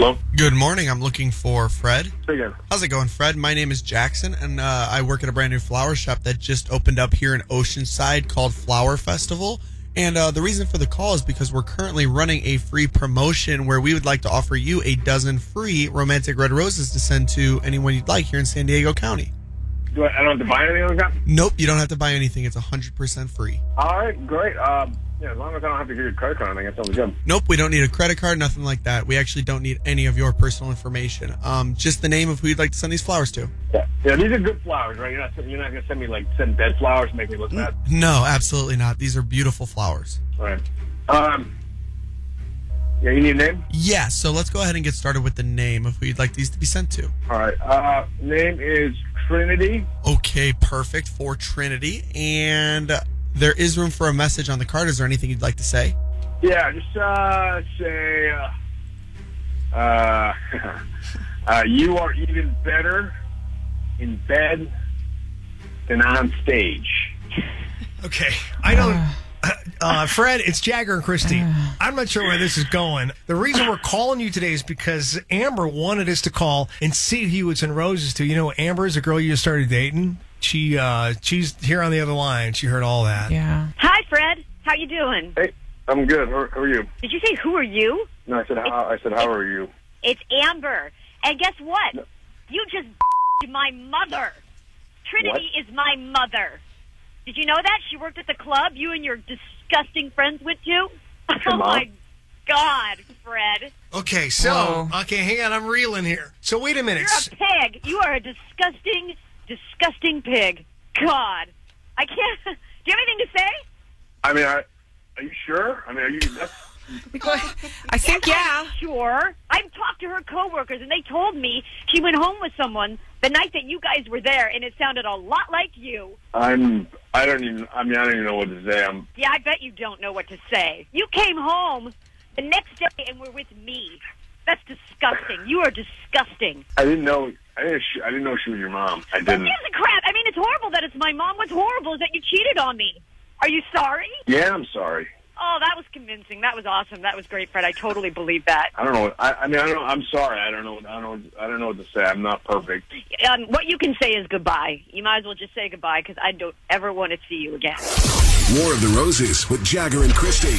Hello? Good morning. I'm looking for Fred. Say again. How's it going, Fred? My name is Jackson, and I work at a brand new flower shop that just opened up here in Oceanside called Flower Festival. And the reason for the call is because we're currently running a free promotion where we would like to offer you a dozen free romantic red roses to send to anyone you'd like here in San Diego County. I don't have to buy anything like that? Nope, you don't have to buy anything. It's 100% free. All right, great. As long as I don't have to get your credit card, I think that sounds good. Nope, we don't need a credit card, nothing like that. We actually don't need any of your personal information. Just the name of who you'd like to send these flowers to. Yeah, these are good flowers, right? You're not going to send me, send dead flowers and make me look bad? No, absolutely not. These are beautiful flowers. All right. Yeah, you need a name? Yeah, so let's go ahead and get started with the name of who you'd like these to be sent to. All right. Name is Trinity. Okay, perfect, for Trinity. And there is room for a message on the card. Is there anything you'd like to say? Yeah, just say, you are even better in bed than on stage. Okay, I don't... Fred, it's Jagger and Christy. I'm not sure where this is going. The reason we're calling you today is because Amber wanted us to call and see who you would send roses to. You know, Amber is a girl you just started dating. She's here on the other line. She heard all that. Yeah. Hi, Fred. How you doing? Hey, I'm good. How are you? Did you say who are you? No, I said how are you? It's Amber. And guess what? No. You just my mother. Trinity is my mother. Did you know that? She worked at the club you and your disgusting friends went to? Oh, my God, Fred. Okay, so... Okay, hang on. I'm reeling here. So wait a minute. You're a pig. You are a disgusting pig. God. I can't... Do you have anything to say? I mean, are you sure? I mean, are you... I think, yeah. I'm sure. I've talked to her coworkers, and they told me she went home with someone the night that you guys were there, and it sounded a lot like you. I don't even know what to say. Yeah, I bet you don't know what to say. You came home the next day and were with me. That's disgusting. You are disgusting. I didn't know she was your mom. I didn't. Who gives a crap? I mean, it's horrible that it's my mom. What's horrible is that you cheated on me. Are you sorry? Yeah, I'm sorry. Oh, that was convincing. That was awesome. That was great, Fred. I totally believe that. I don't know. I don't know. I'm sorry. I don't know what to say. I'm not perfect. What you can say is goodbye. You might as well just say goodbye because I don't ever want to see you again. More of the Roses with Jagger and Christy.